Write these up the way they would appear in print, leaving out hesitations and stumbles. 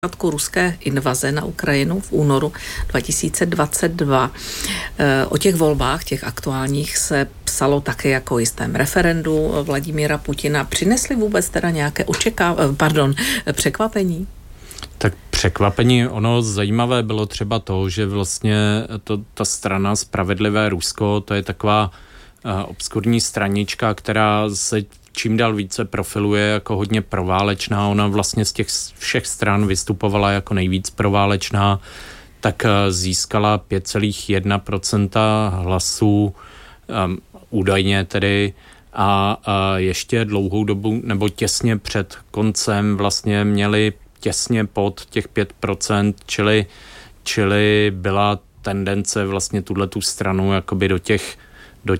ruské invaze na Ukrajinu v únoru 2022. O těch volbách, těch aktuálních, se psalo také jako jistém referendu Vladimíra Putina. Přinesli vůbec teda nějaké překvapení? Tak překvapení, ono zajímavé bylo třeba to, že vlastně ta strana Spravedlivé Rusko, to je taková obskurní stranička, která se čím dál více profiluje jako hodně proválečná. Ona vlastně z těch všech stran vystupovala jako nejvíc proválečná, tak získala 5,1% hlasů, údajně tedy, a ještě dlouhou dobu, nebo těsně před koncem vlastně měli těsně pod těch 5%, čili byla tendence vlastně tuhletu stranu jakoby do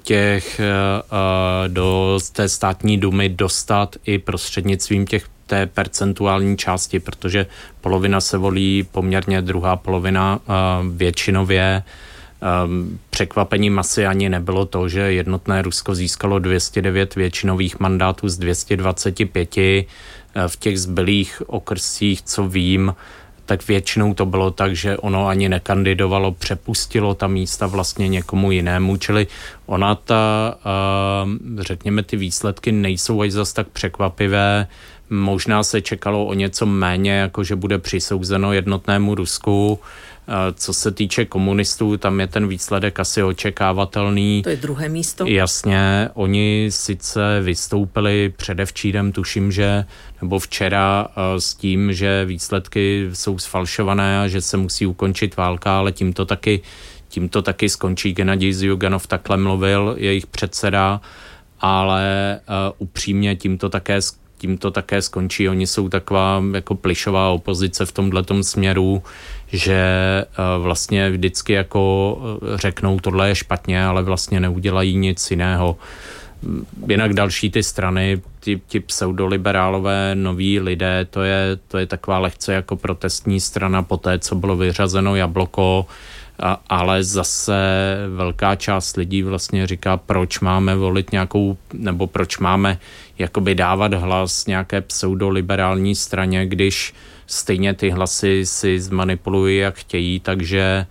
té státní dumy dostat i prostřednictvím té percentuální části, protože polovina se volí poměrně, druhá polovina většinově. Překvapením asi ani nebylo to, že Jednotné Rusko získalo 209 většinových mandátů z 225. V těch zbylých okrscích, co vím, tak většinou to bylo tak, že ono ani nekandidovalo, přepustilo ta místa vlastně někomu jinému, čili řekněme, ty výsledky nejsou až zas tak překvapivé. Možná se čekalo o něco méně, jako že bude přisouzeno Jednotnému Rusku. Co se týče komunistů, tam je ten výsledek asi očekávatelný. To je druhé místo. Jasně, oni sice vystoupili předevčírem, tuším, nebo včera s tím, že výsledky jsou sfalšované a že se musí ukončit válka, ale tímto taky skončí. Gennadij Zyuganov takhle mluvil, jejich předseda, ale upřímně tímto také skončí. Oni jsou taková jako plyšová opozice v tomhletom směru, že vlastně vždycky jako řeknou, tohle je špatně, ale vlastně neudělají nic jiného. Jinak další ty strany, ti pseudoliberálové, noví lidé, to je taková lehce jako protestní strana po té, co bylo vyřazeno Jabloko, ale zase velká část lidí vlastně říká, proč máme volit nebo proč máme jakoby dávat hlas nějaké pseudoliberální straně, když stejně ty hlasy si zmanipulují, jak chtějí, takže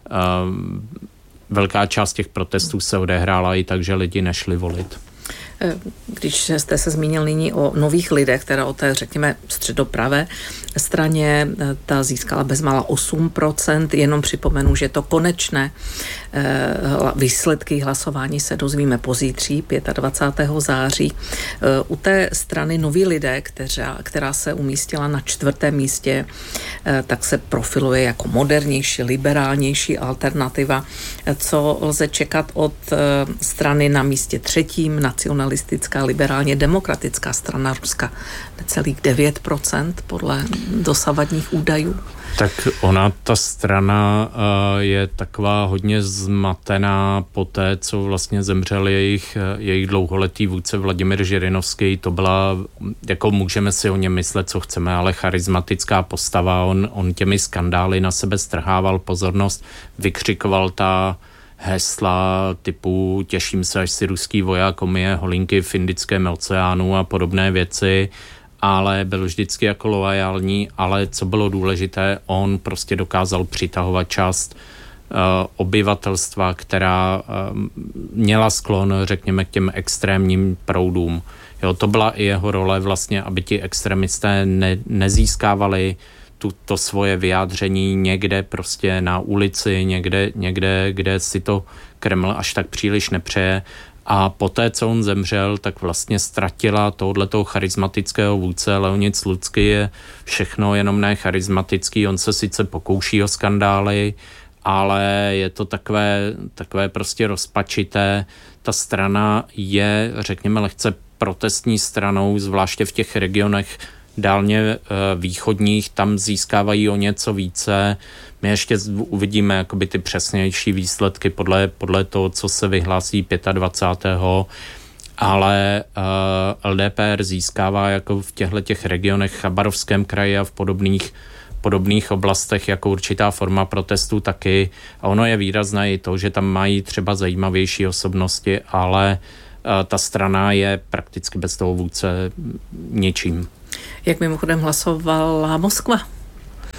velká část těch protestů se odehrála i tak, že lidi nešli volit. Když jste se zmínil nyní o nových lidech, teda o té, řekněme, středopravé straně, ta získala bezmála 8%, jenom připomenu, že to konečné výsledky hlasování se dozvíme pozítří, 25. září. U té strany Noví lidé, která se umístila na 4. místě, tak se profiluje jako modernější, liberálnější alternativa. Co lze čekat od strany na místě 3., nacionalistická, liberálně demokratická strana Ruska, necelých 9% podle dosavadních údajů? Tak ta strana je taková hodně zmatená po té, co vlastně zemřel jejich dlouholetý vůdce Vladimír Žirinovský. To byla, jako můžeme si o něm myslet, co chceme, ale charismatická postava. On těmi skandály na sebe strhával pozornost, vykřikoval ta hesla typu těším se, až si ruský voják omije holinky v Indickém oceánu a podobné věci, ale byl vždycky jako loajální, ale co bylo důležité, on prostě dokázal přitahovat část obyvatelstva, která měla sklon, řekněme, k těm extrémním proudům. Jo, to byla i jeho role vlastně, aby ti extremisté nezískávali to svoje vyjádření někde prostě na ulici, někde, kde si to Kreml až tak příliš nepřeje. A poté, co on zemřel, tak vlastně ztratila tohoto charismatického vůdce. Leonid Slutsky je všechno jenom ne charismatický. On se sice pokouší o skandály, ale je to takové prostě rozpačité. Ta strana je, řekněme, lehce protestní stranou, zvláště v těch regionech dálně východních, tam získávají o něco více. My ještě uvidíme jakoby ty přesnější výsledky podle toho, co se vyhlásí 25. Ale LDPR získává jako v těch regionech, Chabarovském kraji a v podobných oblastech jako určitá forma protestu taky. A ono je výrazné i to, že tam mají třeba zajímavější osobnosti, ale ta strana je prakticky bez toho vůdce ničím. Jak mimochodem hlasovala Moskva?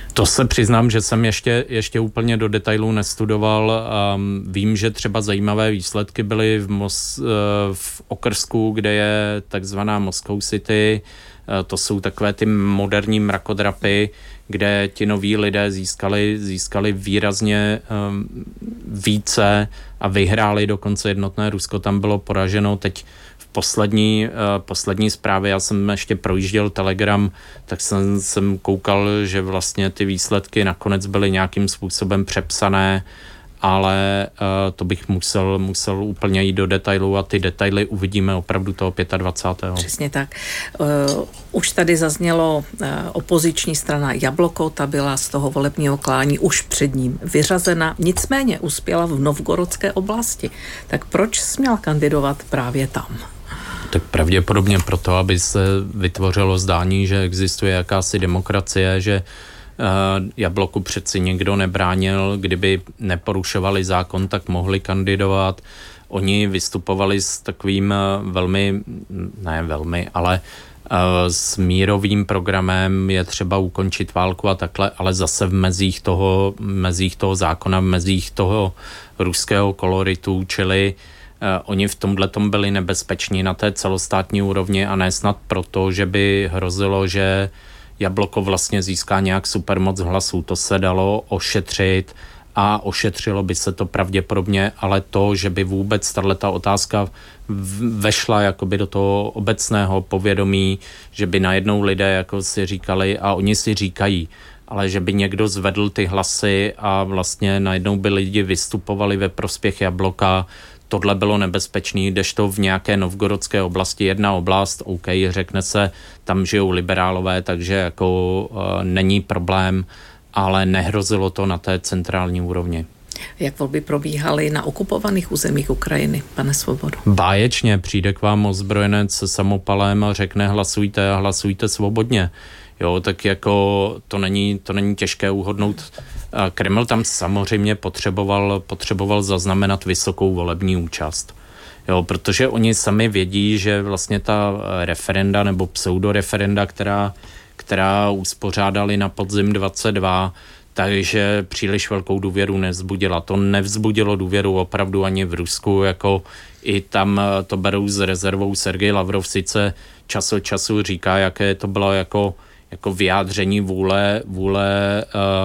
To se přiznám, že jsem ještě úplně do detailů nestudoval. Vím, že třeba zajímavé výsledky byly v okrsku, kde je takzvaná Moscow City. To jsou takové ty moderní mrakodrapy, kde ti noví lidé získali výrazně více a vyhráli dokonce jednotné Rusko. Tam bylo poraženo teď v poslední zprávě. Já jsem ještě projížděl Telegram, tak jsem koukal, že vlastně ty výsledky nakonec byly nějakým způsobem přepsané, ale to bych musel úplně jít do detailů a ty detaily uvidíme opravdu toho 25. Přesně tak. Už tady zaznělo opoziční strana Jabloko, ta byla z toho volebního klání už před ním vyřazena, nicméně uspěla v Novgorodské oblasti. Tak proč směla kandidovat právě tam? Tak pravděpodobně proto, aby se vytvořilo zdání, že existuje jakási demokracie, že Jabloku přeci nikdo nebránil, kdyby neporušovali zákon, tak mohli kandidovat. Oni vystupovali s takovým ale s mírovým programem je třeba ukončit válku a takhle, ale zase v mezích toho zákona, v mezích toho ruského koloritu, čili oni v tomhletom byli nebezpeční na té celostátní úrovni a ne snad proto, že by hrozilo, že Jabloko vlastně získá nějak supermoc hlasů. To se dalo ošetřit a ošetřilo by se to pravděpodobně, ale to, že by vůbec tato otázka vešla jakoby do toho obecného povědomí, že by najednou lidé jako si říkali, a oni si říkají, ale že by někdo zvedl ty hlasy a vlastně najednou by lidi vystupovali ve prospěch Jabloka. Tohle bylo nebezpečný, kdežto v nějaké novgorodské oblasti, jedna oblast, OK, řekne se, tam žijou liberálové, takže jako není problém, ale nehrozilo to na té centrální úrovni. Jak volby probíhaly na okupovaných územích Ukrajiny, pane Svobodo? Báječně, přijde k vám ozbrojenec se samopalem a řekne hlasujte a hlasujte svobodně. Jo, tak jako to není těžké uhodnout. Kreml tam samozřejmě potřeboval zaznamenat vysokou volební účast. Jo, protože oni sami vědí, že vlastně ta referenda nebo pseudoreferenda, která uspořádali na podzim 22, takže příliš velkou důvěru nevzbudila. To nevzbudilo důvěru opravdu ani v Rusku, jako i tam to berou s rezervou. Sergej Lavrov sice čas od času říká, jaké to bylo jako vyjádření vůle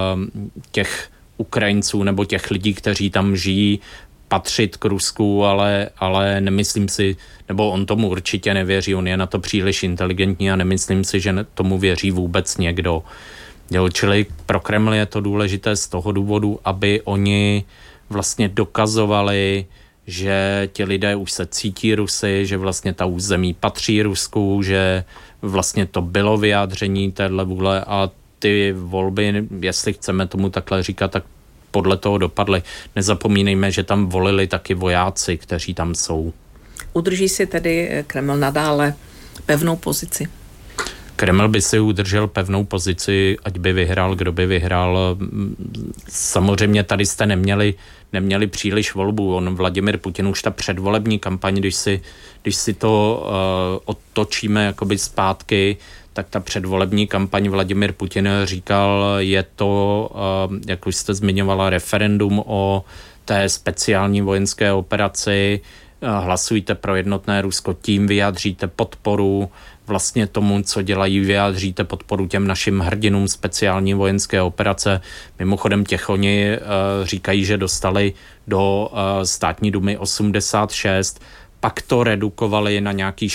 těch Ukrajinců nebo těch lidí, kteří tam žijí, patřit k Rusku, ale nemyslím si, nebo on tomu určitě nevěří, on je na to příliš inteligentní a nemyslím si, že tomu věří vůbec někdo. Jo, čili pro Kreml je to důležité z toho důvodu, aby oni vlastně dokazovali, že ti lidé už se cítí Rusy, že vlastně ta území patří Rusku, že vlastně to bylo vyjádření téhle vůle a ty volby, jestli chceme tomu takhle říkat, tak podle toho dopadly. Nezapomínejme, že tam volili taky vojáci, kteří tam jsou. Udrží si tedy Kreml nadále pevnou pozici? Kreml by si udržel pevnou pozici, ať by vyhrál, kdo by vyhrál. Samozřejmě tady jste neměli příliš volbu. Vladimir Putin už ta předvolební kampaň, když si to otočíme jakoby zpátky, tak ta předvolební kampaň Vladimir Putin říkal, je to, jak už jste zmiňovala, referendum o té speciální vojenské operaci, hlasujte pro jednotné Rusko, tím vyjádříte podporu vlastně tomu, co dělají, vyjádříte podporu těm našim hrdinům speciální vojenské operace. Mimochodem oni říkají, že dostali do státní dumy 86, pak to redukovali na nějaký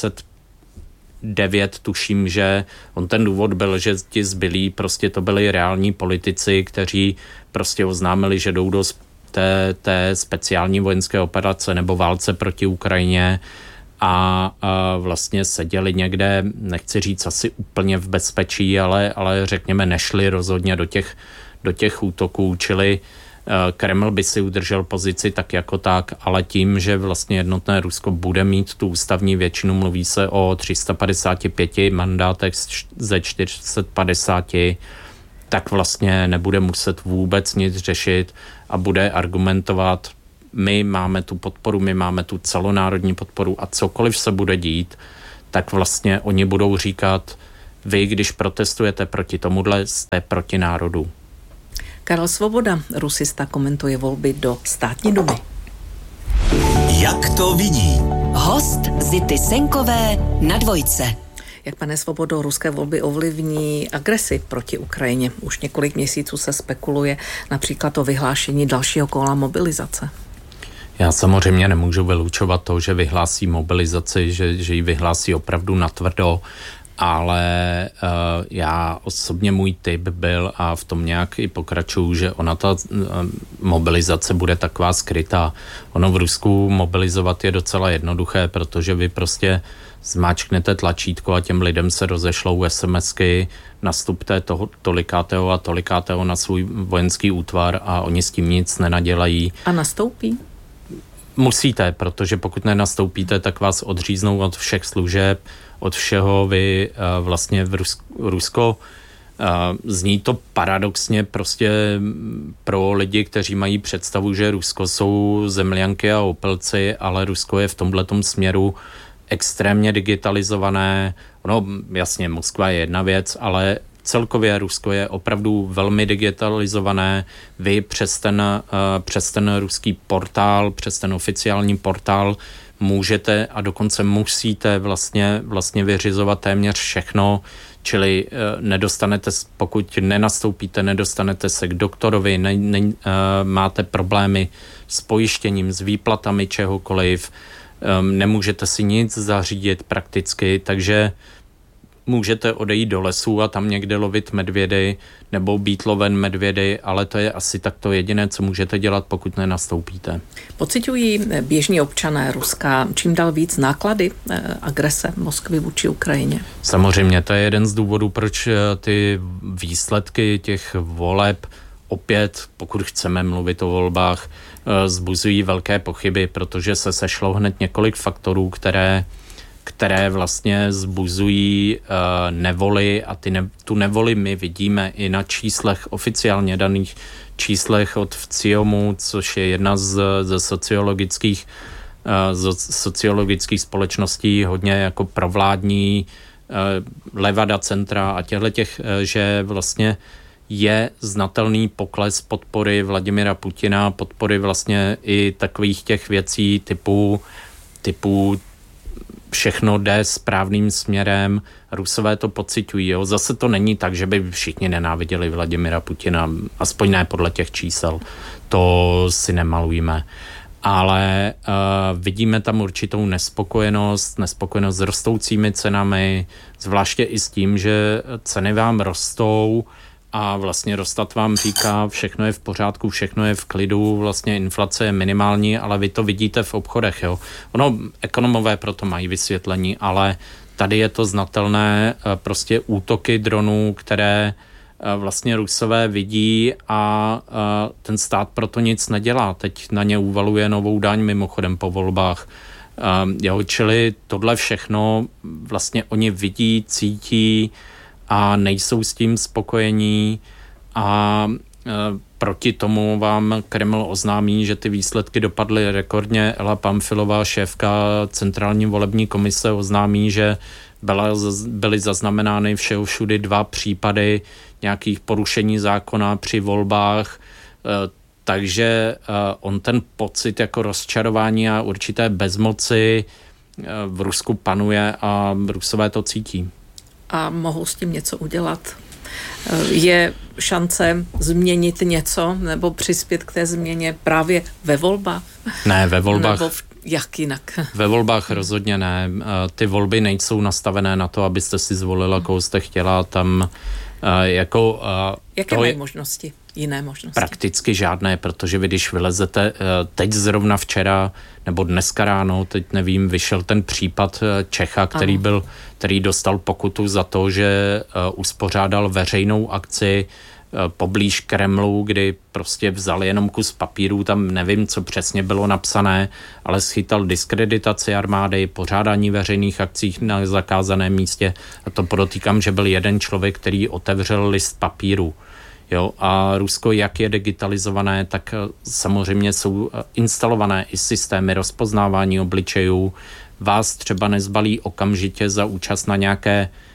49, tuším, že on ten důvod byl, že ti zbylí prostě to byli reální politici, kteří prostě oznámili, že jdou do té speciální vojenské operace nebo válce proti Ukrajině a vlastně seděli někde, nechci říct asi úplně v bezpečí, ale řekněme nešli rozhodně do těch útoků, čili Kreml by si udržel pozici tak jako tak, ale tím, že vlastně jednotné Rusko bude mít tu ústavní většinu, mluví se o 355 mandátech ze 450, tak vlastně nebude muset vůbec nic řešit a bude argumentovat, my máme tu podporu, my máme tu celonárodní podporu a cokoliv se bude dít, tak vlastně oni budou říkat, vy, když protestujete proti tomuhle, jste proti národu. Karel Svoboda, rusista, komentuje volby do Státní dumy. Jak to vidí? Host Zity Senkové na Dvojce. Jak, pane Svobodo, ruské volby ovlivní agresi proti Ukrajině? Už několik měsíců se spekuluje například o vyhlášení dalšího kola mobilizace. Já samozřejmě nemůžu vylučovat to, že vyhlásí mobilizaci, že ji vyhlásí opravdu natvrdo, ale já osobně můj tip byl, a v tom nějak i pokračuju, že ona ta mobilizace bude taková skrytá. Ono v Rusku mobilizovat je docela jednoduché, protože vy prostě zmáčknete tlačítko a těm lidem se rozešlou SMSky, nastupte tolikátého a tolikátého na svůj vojenský útvar a oni s tím nic nenadělají. A nastoupí? Musíte, protože pokud nenastoupíte, tak vás odříznou od všech služeb, od všeho. Vy vlastně v Rusko zní to paradoxně prostě pro lidi, kteří mají představu, že Rusko jsou zemljanky a opelci, ale Rusko je v tomhletom směru extrémně digitalizované. Ono, jasně, Moskva je jedna věc, ale celkově Rusko je opravdu velmi digitalizované. Vy přes ten ruský portál, přes ten oficiální portál můžete a dokonce musíte vlastně vyřizovat téměř všechno, čili pokud nenastoupíte, nedostanete se k doktorovi, máte problémy s pojištěním, s výplatami čehokoliv, nemůžete si nic zařídit prakticky, takže můžete odejít do lesu a tam někde lovit medvědy nebo být loven medvědy, ale to je asi tak to jediné, co můžete dělat, pokud nenastoupíte. Pociťují běžní občané Ruska čím dál víc náklady agrese Moskvy vůči Ukrajině? Samozřejmě, to je jeden z důvodů, proč ty výsledky těch voleb opět, pokud chceme mluvit o volbách, zbuzují velké pochyby, protože se sešlo hned několik faktorů, které vlastně zbuzují nevoli a tu nevoli my vidíme i na číslech, oficiálně daných číslech od VCIOMu, což je jedna ze sociologických společností, hodně jako provládní, Levada centra a těch, že vlastně je znatelný pokles podpory Vladimira Putina, podpory vlastně i takových těch věcí typu všechno jde správným směrem, Rusové to pociťují. Jo? Zase to není tak, že by všichni nenáviděli Vladimira Putina, aspoň ne podle těch čísel. To si nemalujeme. Ale vidíme tam určitou nespokojenost s rostoucími cenami, zvláště i s tím, že ceny vám rostou a vlastně Rostat vám říká, všechno je v pořádku, všechno je v klidu, vlastně inflace je minimální, ale vy to vidíte v obchodech. Jo? Ono, ekonomové proto mají vysvětlení, ale tady je to znatelné, prostě útoky dronů, které vlastně Rusové vidí a ten stát proto nic nedělá. Teď na ně uvaluje novou daň mimochodem po volbách. Čili tohle všechno vlastně oni vidí, cítí a nejsou s tím spokojení a proti tomu vám Kreml oznámí, že ty výsledky dopadly rekordně. Ela Pamfilová, šéfka Centrální volební komise, oznámí, že byly zaznamenány všudy 2 případy nějakých porušení zákona při volbách, takže on ten pocit jako rozčarování a určité bezmoci v Rusku panuje a Rusové to cítí. A mohou s tím něco udělat? Je šance změnit něco nebo přispět k té změně právě ve volbách? Ne, ve volbách. Nebo jak jinak? Ve volbách rozhodně ne. Ty volby nejsou nastavené na to, abyste si zvolila, koho jste chtěla. Tam jaké mají možnosti? Jiné možnosti? Prakticky žádné, protože vy když vylezete teď zrovna včera nebo dneska ráno, teď nevím, vyšel ten případ Čecha, který dostal pokutu za to, že uspořádal veřejnou akci poblíž Kremlu, kdy prostě vzal jenom kus papíru, tam nevím, co přesně bylo napsané, ale schytal diskreditaci armády, pořádání veřejných akcí na zakázaném místě. A to podotýkám, že byl jeden člověk, který otevřel list papíru. Jo, a Rusko, jak je digitalizované, tak samozřejmě jsou instalované i systémy rozpoznávání obličejů. Vás třeba nezbalí okamžitě za účast na nějaké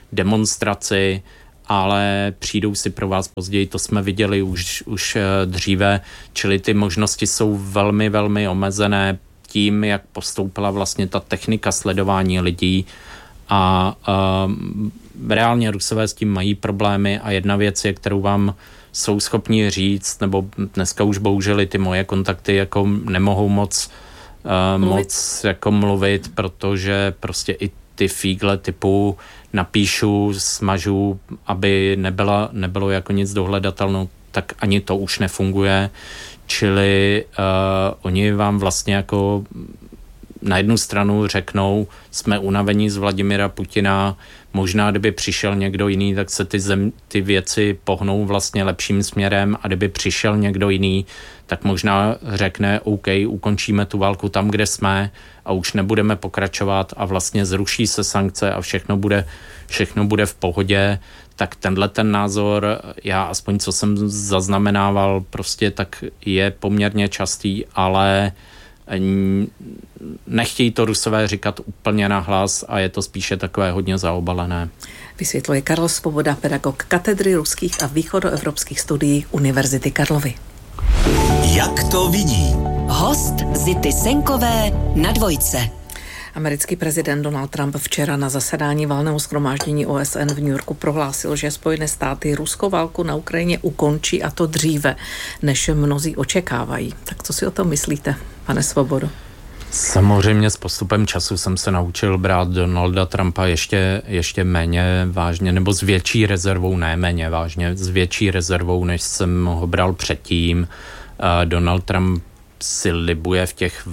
demonstraci, ale přijdou si pro vás později, to jsme viděli už dříve, čili ty možnosti jsou velmi, velmi omezené tím, jak postoupila vlastně ta technika sledování lidí a reálně Rusové s tím mají problémy a jedna věc je, kterou vám jsou schopni říct, nebo dneska už bohužel ty moje kontakty jako nemohou moc jako mluvit, protože prostě i ty fígle typu napíšu, smažu, aby nebylo jako nic dohledatelnou, tak ani to už nefunguje. Čili oni vám vlastně jako na jednu stranu řeknou, jsme unavení z Vladimira Putina, možná kdyby přišel někdo jiný, tak se ty věci pohnou vlastně lepším směrem a kdyby přišel někdo jiný, tak možná řekne, OK, ukončíme tu válku tam, kde jsme a už nebudeme pokračovat a vlastně zruší se sankce a všechno bude v pohodě. Tak tenhle ten názor, já aspoň co jsem zaznamenával, prostě tak je poměrně častý, ale nechtějí to Rusové říkat úplně nahlas a je to spíše takové hodně zaobalené. Vysvětluje Karel Svoboda, pedagog katedry ruských a východoevropských studií Univerzity Karlovy. Jak to vidí? Host Zity Senkové na Dvojce. Americký prezident Donald Trump včera na zasedání valného shromáždění OSN v New Yorku prohlásil, že Spojené státy ruskou válku na Ukrajině ukončí a to dříve, než mnozí očekávají. Tak co si o tom myslíte, pane Svobodo? Samozřejmě s postupem času jsem se naučil brát Donalda Trumpa ještě méně vážně, nebo s větší rezervou, ne méně vážně, s větší rezervou, než jsem ho bral předtím. Donald Trump si libuje v těch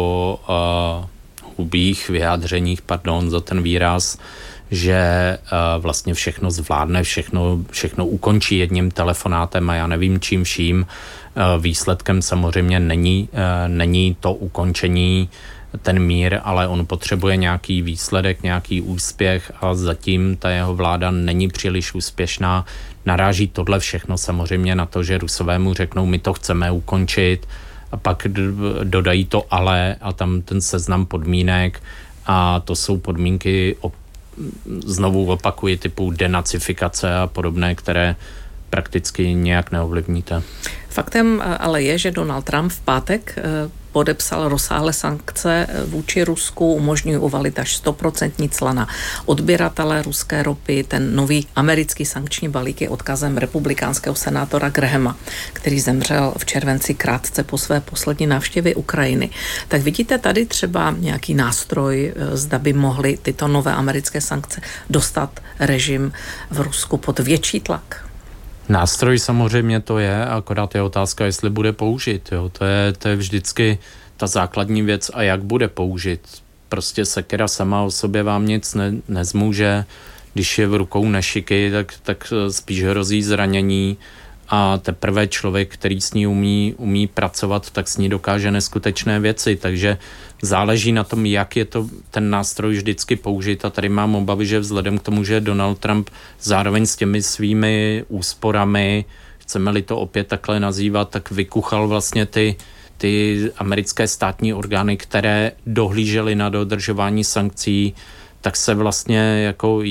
hubých vyjádřeních, pardon za ten výraz, že vlastně všechno zvládne, všechno ukončí jedním telefonátem a já nevím čím vším. Výsledkem samozřejmě není to ukončení, ten mír, ale on potřebuje nějaký výsledek, nějaký úspěch a zatím ta jeho vláda není příliš úspěšná. Naráží tohle všechno samozřejmě na to, že Rusové mu řeknou, my to chceme ukončit, a pak dodají to ale a tam ten seznam podmínek a to jsou podmínky, znovu opakuji, typu denacifikace a podobné, které prakticky nějak neovlivníte. Faktem ale je, že Donald Trump v pátek podepsal rozsáhlé sankce vůči Rusku, umožňují uvalit až 100% cla na odběratele ruské ropy. Ten nový americký sankční balík je odkazem republikánského senátora Grahama, který zemřel v červenci krátce po své poslední návštěvě Ukrajiny. Tak vidíte tady třeba nějaký nástroj, zda by mohly tyto nové americké sankce dostat režim v Rusku pod větší tlak? Nástroj samozřejmě to je, akorát je otázka, jestli bude použit. Jo. To je vždycky ta základní věc a jak bude použit. Prostě sekera sama o sobě vám nic nezmůže. Když je v rukou nešiky, tak spíš hrozí zranění a teprve člověk, který s ní umí pracovat, tak s ní dokáže neskutečné věci. Takže záleží na tom, jak je to ten nástroj vždycky použit a tady mám obavy, že vzhledem k tomu, že Donald Trump zároveň s těmi svými úsporami, chceme-li to opět takhle nazývat, tak vykuchal vlastně ty americké státní orgány, které dohlížely na dodržování sankcí, tak se vlastně jako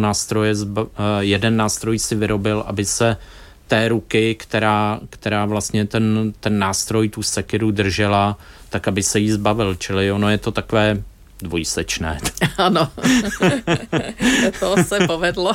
jeden nástroj si vyrobil, aby se té ruky, která vlastně ten nástroj, tu sekiru držela, tak aby se jí zbavil. Čili ono je to takové dvojsečné. Ano, to se povedlo.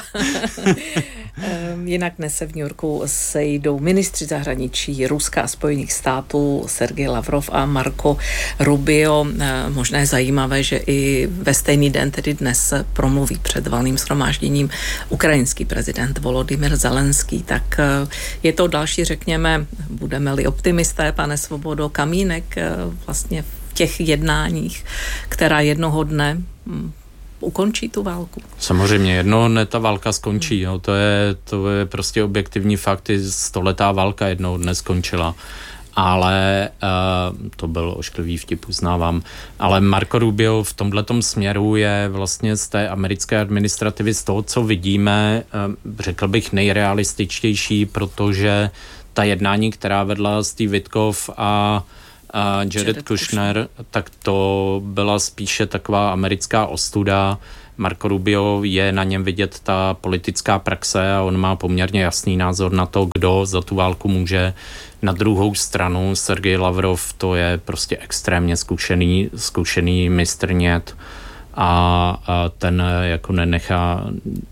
Jinak dnes se v New Yorku sejdou ministři zahraničí Ruska a Spojených států Sergej Lavrov a Marco Rubio. Možná je zajímavé, že i ve stejný den, tedy dnes, promluví před valným shromážděním ukrajinský prezident Volodymyr Zelenský. Tak je to další, řekněme, budeme-li optimisté, pane Svobodo, kamínek vlastně v těch jednáních, která jednoho dne ukončí tu válku. Samozřejmě, jednoho dne ta válka skončí. Jo. To je prostě objektivní fakt. Stoletá válka jednoho dne skončila. Ale to byl ošklivý vtip, uznávám. Ale Marco Rubio v tomhletom směru je vlastně z té americké administrativy, z toho, co vidíme, řekl bych nejrealističtější, protože ta jednání, která vedla Steve Witkoff a Jared Kushner, tak to byla spíše taková americká ostuda. Marco Rubio je na něm vidět ta politická praxe a on má poměrně jasný názor na to, kdo za tu válku může. Na druhou stranu Sergej Lavrov, to je prostě extrémně zkušený mistrnět a ten jako nenechá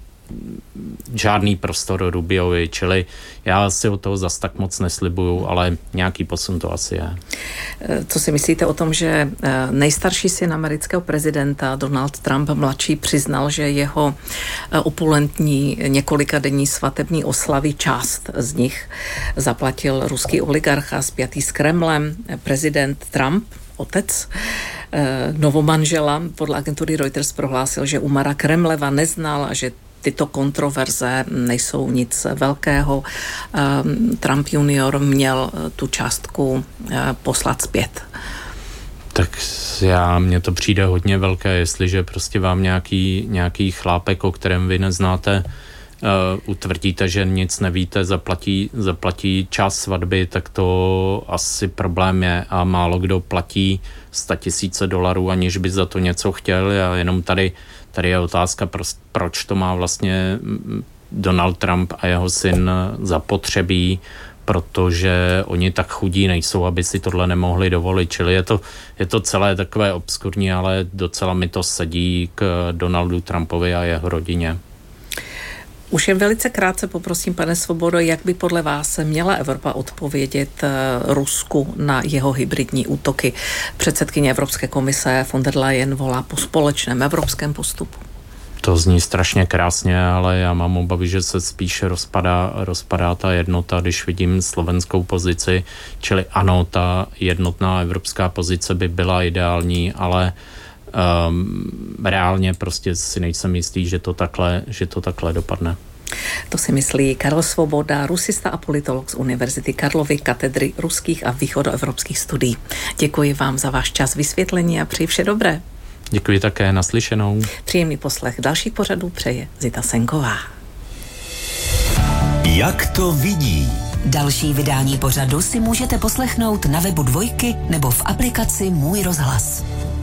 žádný prostor Rubiovi, čili já si o toho zas tak moc neslibuju, ale nějaký posun to asi je. Co si myslíte o tom, že nejstarší syn amerického prezidenta Donald Trump mladší přiznal, že jeho opulentní několikadenní svatební oslavy, část z nich zaplatil ruský oligarcha spjatý s Kremlem, prezident Trump, otec novomanžela, podle agentury Reuters prohlásil, že Umara Kremleva neznal a že tyto kontroverze nejsou nic velkého. Trump junior měl tu částku poslat zpět. Tak mně to přijde hodně velké, jestliže prostě vám nějaký chlápek, o kterém vy neznáte, utvrdíte, že nic nevíte, zaplatí část svatby, tak to asi problém je a málo kdo platí $100,000, aniž by za to něco chtěl a jenom tady je otázka, proč to má vlastně Donald Trump a jeho syn zapotřebí, protože oni tak chudí nejsou, aby si tohle nemohli dovolit. Čili je to celé takové obskurní, ale docela mi to sedí k Donaldu Trumpovi a jeho rodině. Už jen velice krátce poprosím, pane Svobodo, jak by podle vás měla Evropa odpovědět Rusku na jeho hybridní útoky? Předsedkyně Evropské komise von der Leyen volá po společném evropském postupu. To zní strašně krásně, ale já mám obavy, že se spíš rozpadá ta jednota, když vidím slovenskou pozici. Čili ano, ta jednotná evropská pozice by byla ideální, ale reálně prostě si nejsem jistý, že to takhle dopadne. To si myslí Karel Svoboda, rusista a politolog z Univerzity Karlovy, katedry ruských a východoevropských studií. Děkuji vám za váš čas, vysvětlení a přeji vše dobré. Děkuji také, naslyšenou. Příjemný poslech dalších pořadů přeje Zita Senková. Jak to vidí? Další vydání pořadu si můžete poslechnout na webu Dvojky nebo v aplikaci Můj rozhlas.